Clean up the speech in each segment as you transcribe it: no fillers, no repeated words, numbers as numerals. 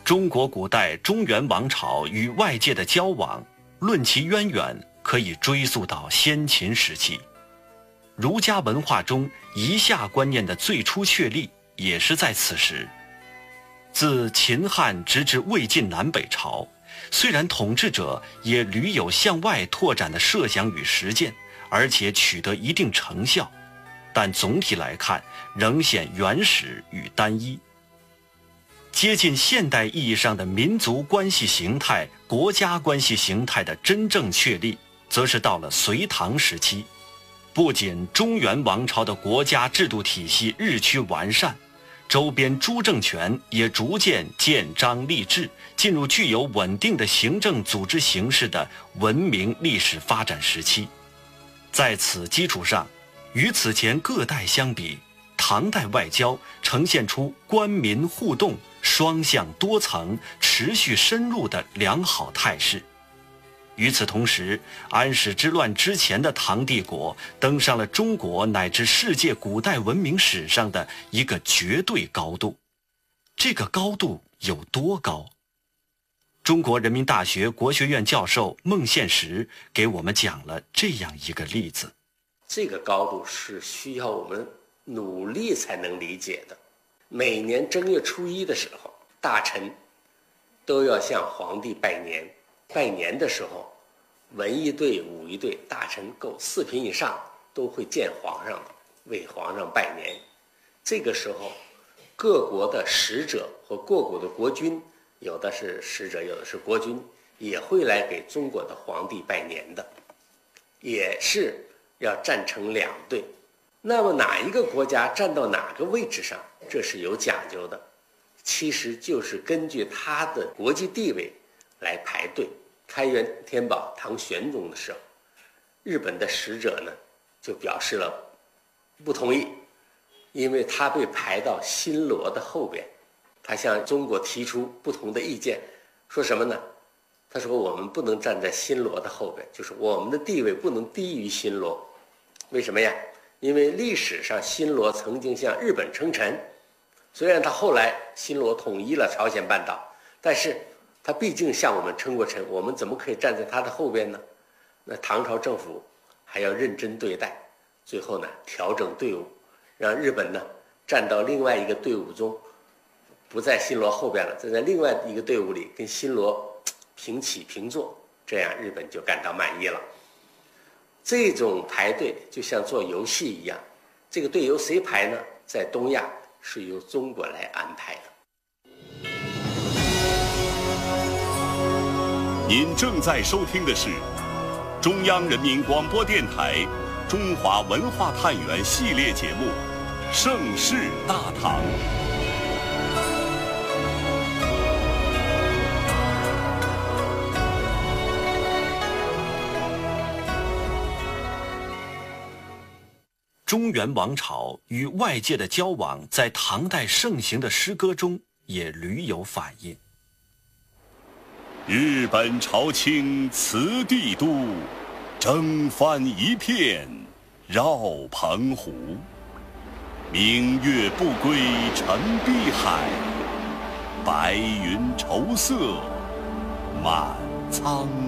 中国古代中原王朝与外界的交往，论其渊源，可以追溯到先秦时期。儒家文化中夷夏观念的最初确立，也是在此时。自秦汉直至魏晋南北朝，虽然统治者也屡有向外拓展的设想与实践，而且取得一定成效，但总体来看仍显原始与单一。接近现代意义上的民族关系形态、国家关系形态的真正确立，则是到了隋唐时期。不仅中原王朝的国家制度体系日趋完善，周边诸政权也逐渐建章立制，进入具有稳定的行政组织形式的文明历史发展时期。在此基础上，与此前各代相比，唐代外交呈现出官民互动、双向多层、持续深入的良好态势。与此同时，安史之乱之前的唐帝国登上了中国乃至世界古代文明史上的一个绝对高度。这个高度有多高？中国人民大学国学院教授孟宪实给我们讲了这样一个例子。 这个高度是需要我们努力才能理解的。每年正月初一的时候，大臣都要向皇帝拜年。拜年的时候，文艺队、武艺队，大臣够4品以上都会见皇上，为皇上拜年。这个时候，各国的使者和各国的国君，有的是使者，有的是国君，也会来给中国的皇帝拜年的，也是要站成2队。那么哪一个国家站到哪个位置上，这是有讲究的，其实就是根据他的国际地位来排队。开元天宝唐玄宗的时候，日本的使者呢就表示了不同意，因为他被排到新罗的后边。他向中国提出不同的意见，说什么呢？他说我们不能站在新罗的后边，就是我们的地位不能低于新罗。为什么呀？因为历史上新罗曾经向日本称臣，虽然他后来新罗统一了朝鲜半岛，但是他毕竟向我们称过臣，我们怎么可以站在他的后边呢？那唐朝政府还要认真对待，最后呢调整队伍，让日本呢站到另外一个队伍中，不在新罗后边了，站在另外一个队伍里跟新罗平起平坐，这样日本就感到满意了。这种排队就像做游戏一样，这个队由谁排呢？在东亚是由中国来安排的。 您正在收听的是中央人民广播电台中华文化探源系列节目《盛世大唐》。 中原王朝与外界的交往，在唐代盛行的诗歌中也屡有反映。 日本朝清辞帝都，征帆一片绕澎湖。明月不归沉碧海，白云愁色满苍梧。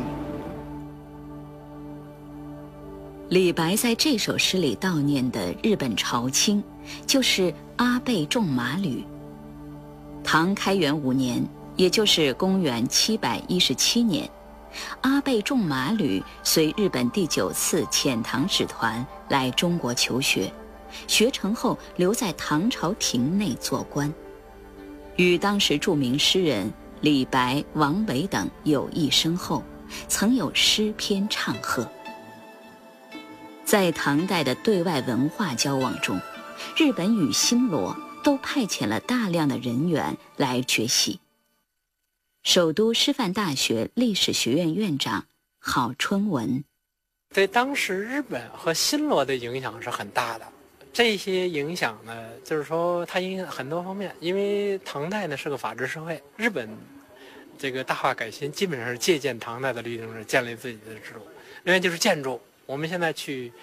李白在这首诗里悼念的日本朝清，就是阿倍仲麻吕。唐开元5年，也就是公元717年，阿倍仲麻吕随日本第9次遣唐使团来中国求学，学成后留在唐朝廷内做官，与当时著名诗人李白、王维等友谊深厚，曾有诗篇唱和。在唐代的对外文化交往中，日本与新罗都派遣了大量的人员来学习。首都师范大学历史学院院长郝春文： 对当时日本和新罗的影响是很大的。这些影响呢，就是说它影响很多方面。因为唐代呢是个法治社会，日本这个大化改新基本上是借鉴唐代的律政制，建立自己的制度。另外就是建筑，我们现在去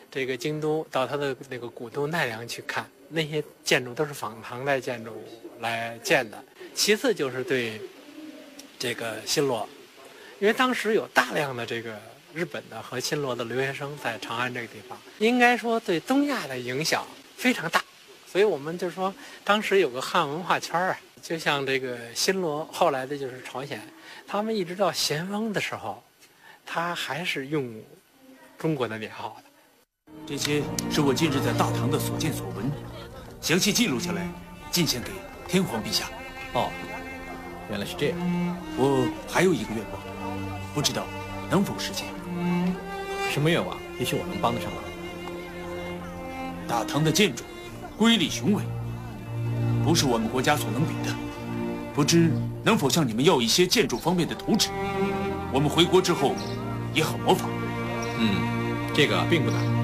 这个京都到它的那个古都奈良去看，那些建筑都是仿唐代建筑来建的。其次就是对这个新罗，因为当时有大量的这个日本的和新罗的留学生在长安这个地方，应该说对东亚的影响非常大。所以我们就说，当时有个汉文化圈啊，就像这个新罗，后来的就是朝鲜，他们一直到咸丰的时候，他还是用中国的年号的。 这些是我近日在大唐的所见所闻，详细记录下来，进献给天皇陛下。 哦，原来是这样。 我还有一个愿望，不知道能否实现。 什么愿望？也许我能帮得上忙。 大唐的建筑瑰丽雄伟，不是我们国家所能比的。不知能否向你们要一些建筑方面的图纸？我们回国之后也好模仿。 这个并不难。